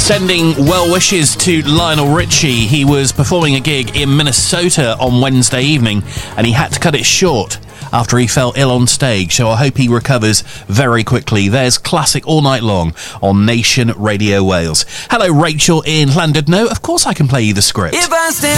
Sending well wishes to Lionel Richie. He was performing a gig in Minnesota on Wednesday evening and he had to cut it short after he fell ill on stage, so I hope he recovers very quickly. There's Classic All Night Long on Nation Radio Wales. Hello, Rachel in Llandudno. Of course I can play you the script. If I stand